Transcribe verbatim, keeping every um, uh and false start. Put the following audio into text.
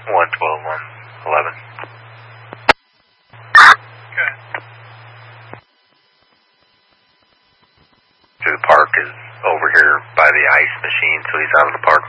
one twelve, one eleven. Okay. The park is over here by the ice machine, so he's out of the park